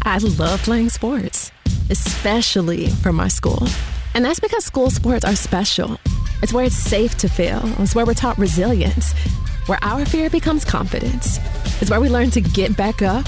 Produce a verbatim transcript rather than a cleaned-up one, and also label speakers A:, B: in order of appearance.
A: I love playing sports, especially for my school. And that's because school sports are special. It's where it's safe to fail. It's where we're taught resilience, where our fear becomes confidence. It's where we learn to get back up